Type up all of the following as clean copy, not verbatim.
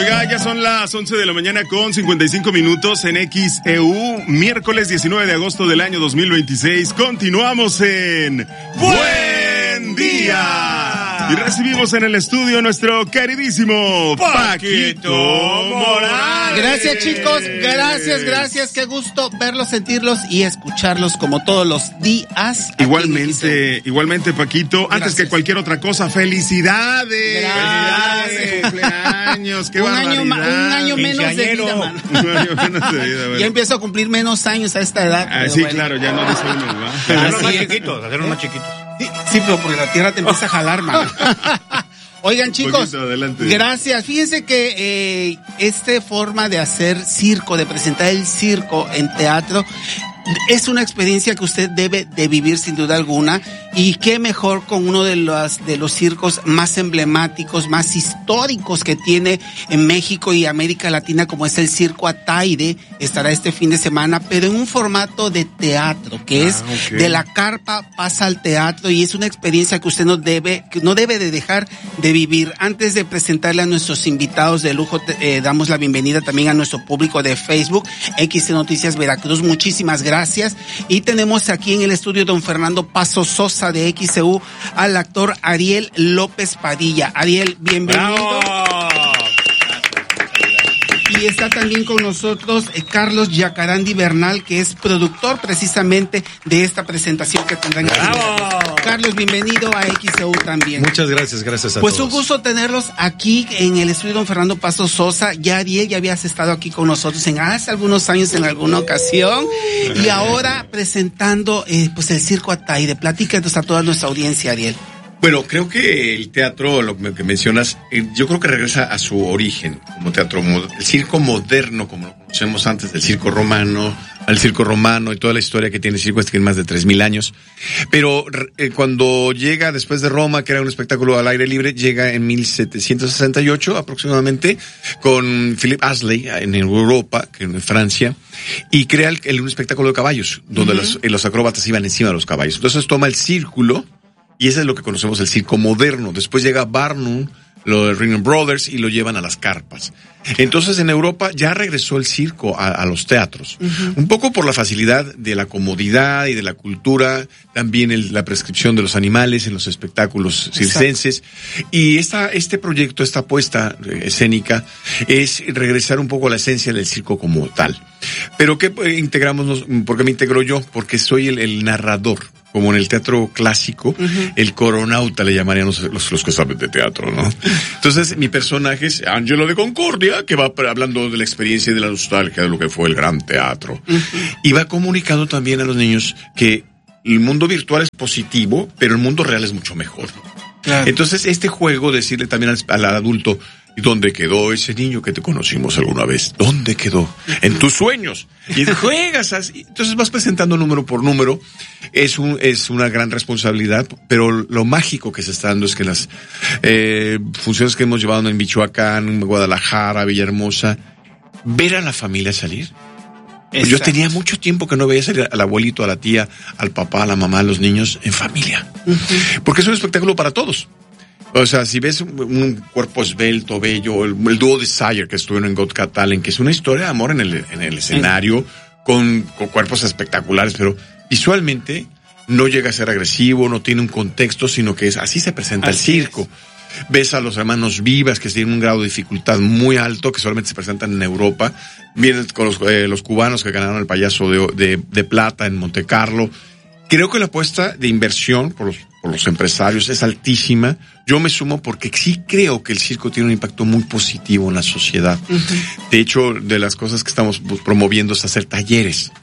Oiga, ya son las 11 de la mañana con 55 minutos en XEU, miércoles 19 de agosto del año 2026. Continuamos en Buen Día. Y recibimos en el estudio a nuestro queridísimo Paquito Morales. Gracias, chicos, gracias, qué gusto verlos, sentirlos y escucharlos como todos los días. Igualmente, Paquito, gracias. Antes que cualquier otra cosa, felicidades. Gracias. Cumpleaños, qué un barbaridad. año menos de vida, mano. Un año menos de vida, bueno. Ya empiezo a cumplir menos años a esta edad. Sí, bueno. Claro, ya no dice uno, ¿va? Hacerlos más chiquitos. Sí, pero porque la tierra te empieza a jalar, mano. Oigan, chicos, adelante. Gracias. Fíjense que esta forma de hacer circo, de presentar el circo en teatro, es una experiencia que usted debe de vivir sin duda alguna, y qué mejor con uno de los circos más emblemáticos, más históricos que tiene en México y América Latina, como es el Circo Ataide. Estará este fin de semana, pero en un formato de teatro, que es de la carpa pasa al teatro, y es una experiencia que usted no debe de dejar de vivir. Antes de presentarle a nuestros invitados de lujo, damos la bienvenida también a nuestro público de Facebook, XE Noticias Veracruz. Muchísimas gracias. Y tenemos aquí en el estudio don Fernando Paso Sosa de XEU al actor Ariel López Padilla. Ariel, bienvenido. ¡Bravo! Y está también con nosotros Carlos Yacarandi Bernal, que es productor precisamente de esta presentación que tendrán aquí. Carlos, bienvenido a XEU también. Muchas gracias a pues todos. Un gusto tenerlos aquí en el estudio don Fernando Paso Sosa. Ya, Ariel, ya habías estado aquí con nosotros hace algunos años en alguna ocasión, y ahora presentando pues el Circo Ataide. Platícanos a toda nuestra audiencia, Ariel. Bueno, creo que el teatro, lo que mencionas, yo creo que regresa a su origen como teatro, el circo moderno, como lo conocemos antes del circo romano, al circo romano y toda la historia que tiene el circo, tiene más de 3,000 años. Pero cuando llega después de Roma, que era un espectáculo al aire libre, llega en 1768 aproximadamente con Philip Astley en Europa, que en Francia, y crea un espectáculo de caballos, donde los acróbatas iban encima de los caballos. Entonces toma el círculo, y eso es lo que conocemos el circo moderno. Después llega Barnum, lo de Ringling Brothers, y lo llevan a las carpas. Entonces en Europa ya regresó el circo a los teatros. Un poco por la facilidad de la comodidad y de la cultura, también la prescripción de los animales en los espectáculos circenses. Y este proyecto, esta apuesta escénica, es regresar un poco a la esencia del circo como tal. Pero ¿qué integramos? ¿Por qué me integro yo? Porque soy el narrador. Como en el teatro clásico, el coronauta le llamarían los que saben de teatro, ¿no? Entonces, mi personaje es Ángelo de Concordia, que va hablando de la experiencia y de la nostalgia de lo que fue el gran teatro. Y va comunicando también a los niños que el mundo virtual es positivo, pero el mundo real es mucho mejor. Claro. Entonces, este juego, decirle también al adulto, ¿dónde quedó ese niño que te conocimos alguna vez? ¿Dónde quedó? En tus sueños. Y juegas así. Entonces vas presentando número por número. Es una gran responsabilidad, pero lo mágico que se está dando es que las funciones que hemos llevado en Michoacán, en Guadalajara, Villahermosa, ver a la familia salir. Exacto. Yo tenía mucho tiempo que no veía salir al abuelito, a la tía, al papá, a la mamá, a los niños en familia. Porque es un espectáculo para todos. O sea, si ves un cuerpo esbelto, bello, el dúo Desire que estuvieron en Got Talent, que es una historia de amor en el escenario, con cuerpos espectaculares, pero visualmente no llega a ser agresivo, no tiene un contexto, sino que así se presenta el circo. Ves a los hermanos Vivas, que tienen un grado de dificultad muy alto, que solamente se presentan en Europa. Vienen con los cubanos que ganaron el payaso de plata en Monte Carlo. Creo que la apuesta de inversión por los empresarios es altísima. Yo me sumo porque sí creo que el circo tiene un impacto muy positivo en la sociedad. De hecho, de las cosas que estamos promoviendo es hacer talleres.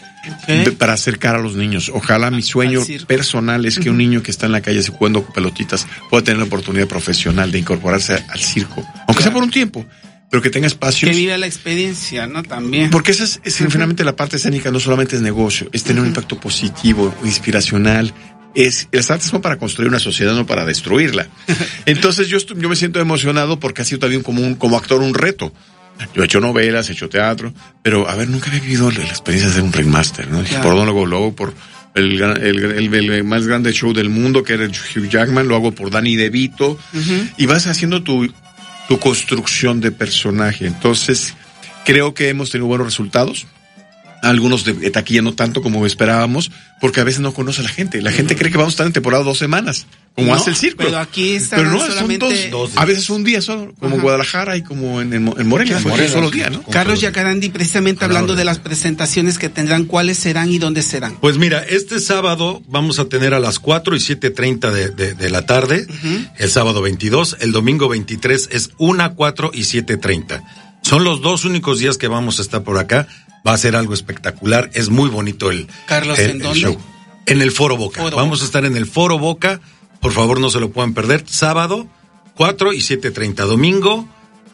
Para acercar a los niños. Ojalá mi sueño personal es que un niño que está en la calle jugando con pelotitas pueda tener la oportunidad profesional de incorporarse al circo, aunque sea por un tiempo, pero que tenga espacios. Que viva la experiencia, ¿no? También. Porque esa es finalmente la parte escénica, no solamente es negocio, es tener un impacto positivo, inspiracional. Las artes son para construir una sociedad, no para destruirla. Entonces yo me siento emocionado porque ha sido también como actor un reto. Yo he hecho novelas, he hecho teatro, pero nunca había vivido la experiencia de ser un ringmaster, ¿no? Claro. Por dónde lo hago por el más grande show del mundo, que era Hugh Jackman, lo hago por Danny DeVito, y vas haciendo tu tu construcción de personaje. Entonces, creo que hemos tenido buenos resultados. Algunos de taquilla no tanto como esperábamos, porque a veces no conoce a la gente. La gente cree que vamos a estar en temporada 2 semanas, como hace el circo. Pero aquí pero no, solamente son dos, a veces un día solo, como en Guadalajara y como en Morelia, fue un solo día, ¿no? Carlos Yacarandi, precisamente hablando de las presentaciones que tendrán, ¿cuáles serán y dónde serán? Pues mira, este sábado vamos a tener a las 4 y 7:30 de la tarde, el sábado 22, el domingo 23 es 1, 4 y 7:30. Son los 2 únicos días que vamos a estar por acá. Va a ser algo espectacular, es muy bonito el show. En el Foro Boca. Vamos a estar en el Foro Boca, por favor no se lo puedan perder. Sábado, 4 y 7:30. Domingo,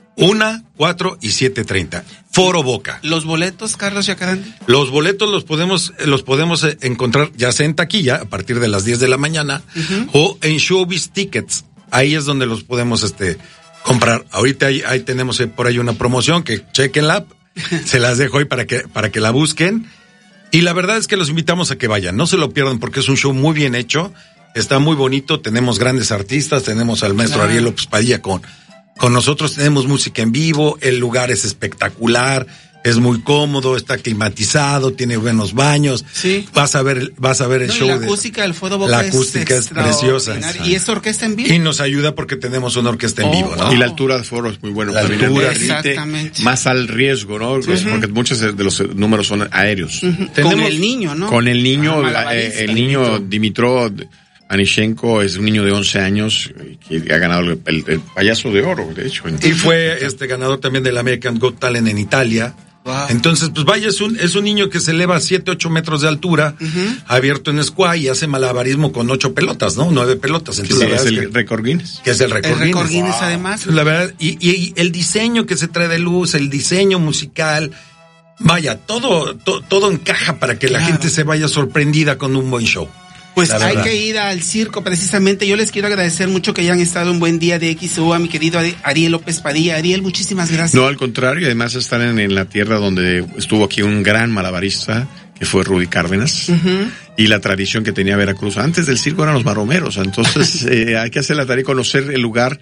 1, 4 y 7:30. Foro Boca. ¿Los boletos, Carlos Yacarandi? Los boletos los podemos encontrar ya sea en taquilla, a partir de las 10 de la mañana, o en Showbiz Tickets. Ahí es donde los podemos comprar. Ahorita ahí tenemos por ahí una promoción, que chequenla. Se las dejo ahí para que la busquen. Y la verdad es que los invitamos a que vayan. No se lo pierdan porque es un show muy bien hecho. Está muy bonito. Tenemos grandes artistas. Tenemos al maestro Ariel López Padilla con nosotros. Tenemos música en vivo. El lugar es espectacular. Es muy cómodo, está climatizado, tiene buenos baños. Sí. Vas a ver el show. La acústica del Foro Boca la acústica es preciosa. ¿Y es orquesta en vivo? Y nos ayuda porque tenemos una orquesta en vivo, ¿no? Y la altura del foro es muy buena. La altura, exactamente. Más al riesgo, ¿no? Porque muchos de los números son aéreos. Con el niño, ¿no? Con el niño, el niño Dimitrov Anishenko es un niño de 11 años que ha ganado el payaso de oro, de hecho. Y fue ganador también del American Got Talent en Italia. Wow. Entonces, pues vaya, es un niño que se eleva a 7, 8 metros de altura, abierto en squash y hace malabarismo con 8 pelotas, ¿no? 9 pelotas. Entonces, es el récord Guinness. Que es el récord Guinness. El récord Guinness, además. La verdad, y el diseño que se trae de luz, el diseño musical, vaya, todo encaja para que la gente se vaya sorprendida con un buen show. Pues hay que ir al circo precisamente. Yo les quiero agradecer mucho que hayan estado un buen día de XEU a mi querido Ariel López Padilla. Ariel, muchísimas gracias. No, al contrario, además están en la tierra donde estuvo aquí un gran malabarista, que fue Rudy Cárdenas, y la tradición que tenía Veracruz. Antes del circo eran los maromeros, entonces hay que hacer la tarea y conocer el lugar,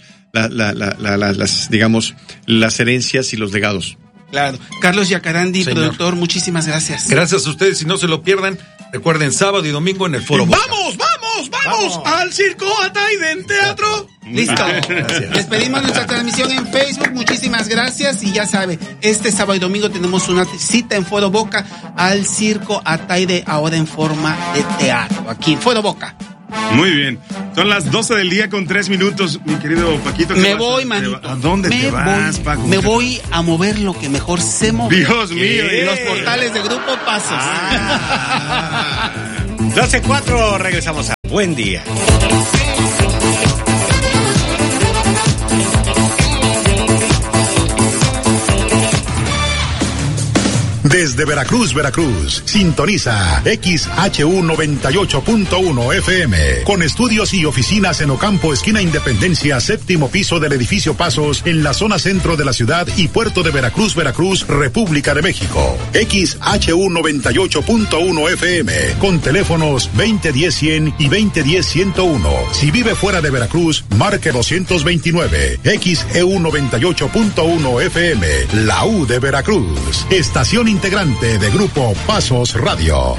las herencias y los legados. Claro. Carlos Yacarandi, productor, muchísimas gracias. Gracias a ustedes, si no se lo pierdan, recuerden, sábado y domingo en el Foro Boca. ¡Vamos! Al Circo Ataide en Teatro. Listo. Despedimos nuestra transmisión en Facebook. Muchísimas gracias. Y ya sabe, este sábado y domingo tenemos una cita en Foro Boca al Circo Ataide, ahora en forma de teatro, aquí en Foro Boca. Muy bien. Son las 12 del día con 3 minutos, mi querido Paquito. Me voy, manito. ¿A dónde te vas, Paco? Me voy a mover lo que mejor sé mover. Dios mío. Los portales de Grupo Pasos. 12:04, regresamos a Buen Día. Desde Veracruz, sintoniza XHU 98.1 FM, con estudios y oficinas en Ocampo, esquina Independencia, 7º piso del edificio Pasos, en la zona centro de la ciudad y puerto de Veracruz, República de México. XHU 98.1 FM, con teléfonos 2010-100 y 2010-101. Si vive fuera de Veracruz, marque 229. XEU 98.1 FM, la U de Veracruz. Estación integrante de Grupo Pasos Radio.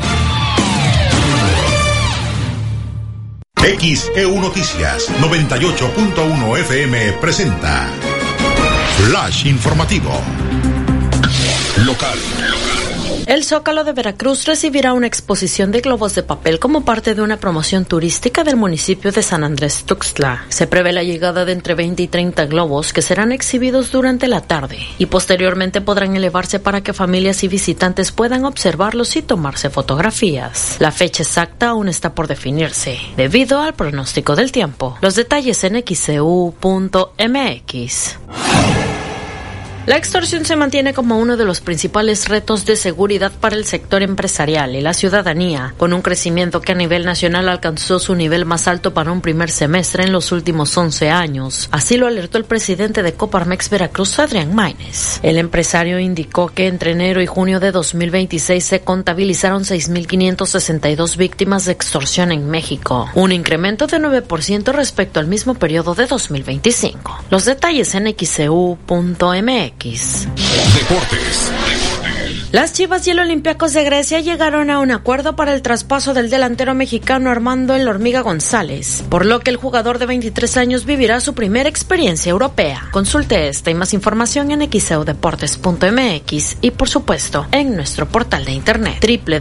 XEU Noticias 98.1 FM presenta Flash Informativo Local. El Zócalo de Veracruz recibirá una exposición de globos de papel como parte de una promoción turística del municipio de San Andrés Tuxtla. Se prevé la llegada de entre 20 y 30 globos que serán exhibidos durante la tarde y posteriormente podrán elevarse para que familias y visitantes puedan observarlos y tomarse fotografías. La fecha exacta aún está por definirse, debido al pronóstico del tiempo. Los detalles en xeu.mx. La extorsión se mantiene como uno de los principales retos de seguridad para el sector empresarial y la ciudadanía, con un crecimiento que a nivel nacional alcanzó su nivel más alto para un primer semestre en los últimos 11 años. Así lo alertó el presidente de Coparmex Veracruz, Adrián Maínez. El empresario indicó que entre enero y junio de 2026 se contabilizaron 6,562 víctimas de extorsión en México, un incremento de 9% respecto al mismo periodo de 2025. Los detalles en xeu.mx. Deportes. Las Chivas y el Olympiacos de Grecia llegaron a un acuerdo para el traspaso del delantero mexicano Armando El Hormiga González, por lo que el jugador de 23 años vivirá su primera experiencia europea. Consulte esta y más información en xeudeportes.mx y por supuesto en nuestro portal de internet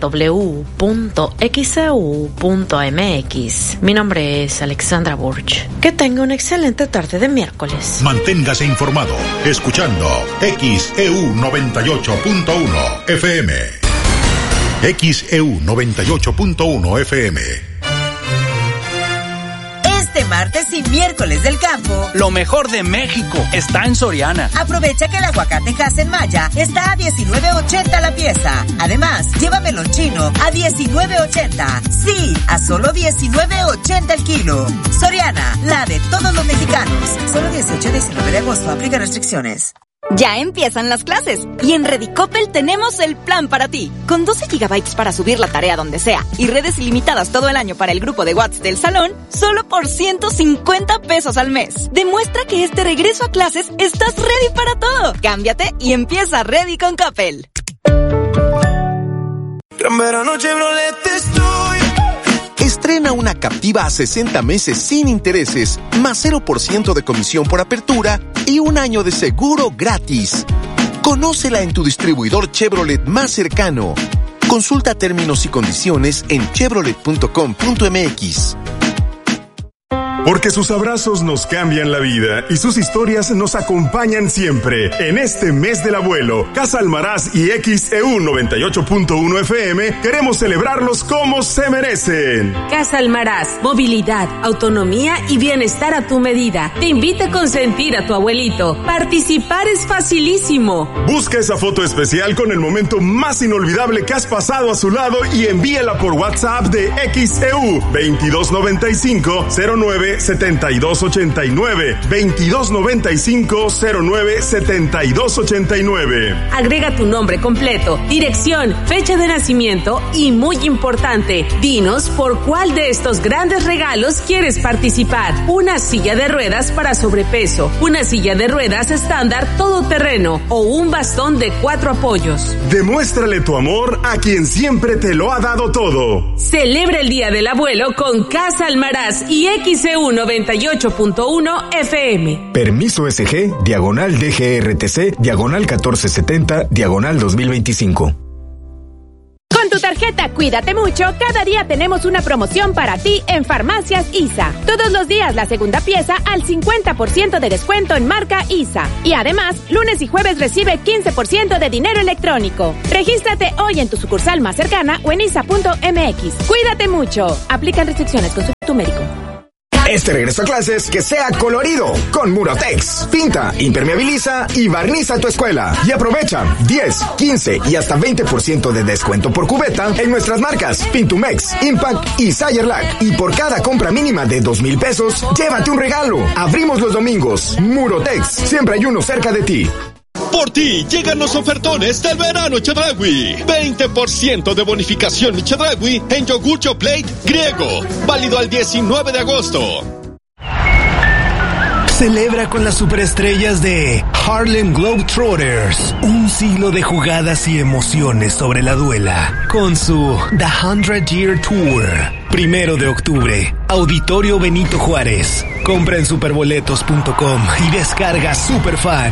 www.xeu.mx. Mi nombre es Alexandra Burch. Que tenga una excelente tarde de miércoles. Manténgase informado escuchando XEU 98.1 FM. XEU 98.1 FM. Este martes y miércoles del campo, lo mejor de México está en Soriana. Aprovecha que el aguacate Hass Maya está a $19.80 la pieza. Además, llévamelo chino a $19.80. Sí, a solo $19.80 el kilo. Soriana, la de todos los mexicanos. Solo 18 y 19 de agosto. Aplica restricciones. Ya empiezan las clases y en Redicopel tenemos el plan para ti. Con 12 gigabytes para subir la tarea donde sea y redes ilimitadas todo el año para el grupo de WhatsApp del salón, solo por $150 al mes. Demuestra que este regreso a clases estás ready para todo. Cámbiate y empieza Ready con Coppel. Gran verano Chevrolet estoy. Estrena una Captiva a 60 meses sin intereses, más 0% de comisión por apertura y un año de seguro gratis. Conócela en tu distribuidor Chevrolet más cercano. Consulta términos y condiciones en chevrolet.com.mx. Porque sus abrazos nos cambian la vida y sus historias nos acompañan siempre. En este mes del abuelo, Casa Almaraz y XEU 98.1 FM queremos celebrarlos como se merecen. Casa Almaraz, movilidad, autonomía y bienestar a tu medida. Te invita a consentir a tu abuelito. Participar es facilísimo. Busca esa foto especial con el momento más inolvidable que has pasado a su lado y envíala por WhatsApp de XEU 2295 09 7289 2295 09 7289. Agrega tu nombre completo, dirección, fecha de nacimiento y, muy importante, dinos por cuál de estos grandes regalos quieres participar. Una silla de ruedas para sobrepeso, una silla de ruedas estándar todoterreno o un bastón de 4 apoyos. Demuéstrale tu amor a quien siempre te lo ha dado todo. Celebra el Día del Abuelo con Casa Almaraz y XEU 98.1 FM. Permiso SG, diagonal DGRTC, diagonal 1470, diagonal 2025. Con tu tarjeta Cuídate Mucho, cada día tenemos una promoción para ti en Farmacias ISA. Todos los días la segunda pieza al 50% de descuento en marca ISA. Y además, lunes y jueves recibe 15% de dinero electrónico. Regístrate hoy en tu sucursal más cercana o en isa.mx. Cuídate Mucho. Aplican restricciones. Consulta a tu médico. Este regreso a clases que sea colorido con Murotex. Pinta, impermeabiliza y barniza tu escuela. Y aprovecha 10, 15 y hasta 20% de descuento por cubeta en nuestras marcas Pintumex, Impact y Sayerlac. Y por cada compra mínima de $2,000, llévate un regalo. Abrimos los domingos. Murotex, siempre hay uno cerca de ti. Por ti llegan los ofertones del verano Chedraui. 20% de bonificación Chedraui en yogur plate griego. Válido al 19 de agosto. Celebra con las superestrellas de Harlem Globetrotters. Un siglo de jugadas y emociones sobre la duela. Con su The 100 Year Tour. 1 de octubre. Auditorio Benito Juárez. Compra en superboletos.com y descarga Superfan.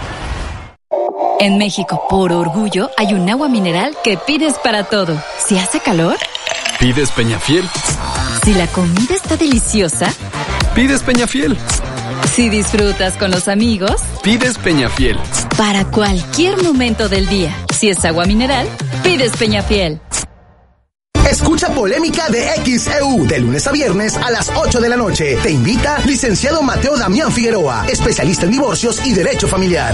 En México, por orgullo, hay un agua mineral que pides para todo. Si hace calor, pides Peñafiel. Si la comida está deliciosa, pides Peñafiel. Si disfrutas con los amigos, pides Peñafiel. Para cualquier momento del día, si es agua mineral, pides Peñafiel. Escucha Polémica de XEU de lunes a viernes a las 8 de la noche. Te invita licenciado Mateo Damián Figueroa, especialista en divorcios y derecho familiar.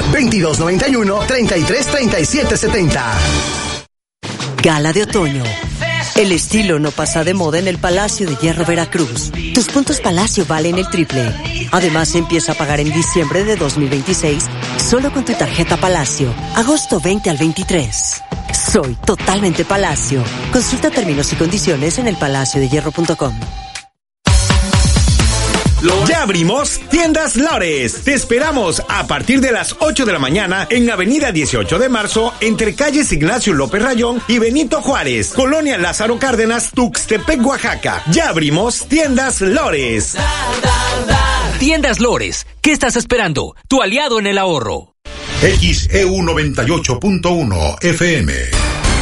2291-333770. Gala de otoño. El estilo no pasa de moda en el Palacio de Hierro Veracruz. Tus puntos Palacio valen el triple. Además, empieza a pagar en diciembre de 2026 solo con tu tarjeta Palacio. Agosto 20 al 23. Soy totalmente Palacio. Consulta términos y condiciones en elpalaciodehierro.com. Ya abrimos Tiendas Lores. Te esperamos a partir de las 8 de la mañana en Avenida 18 de Marzo, entre calles Ignacio López Rayón y Benito Juárez, Colonia Lázaro Cárdenas, Tuxtepec, Oaxaca. Ya abrimos Tiendas Lores. Tiendas Lores, ¿qué estás esperando? Tu aliado en el ahorro. XEU 98.1 FM.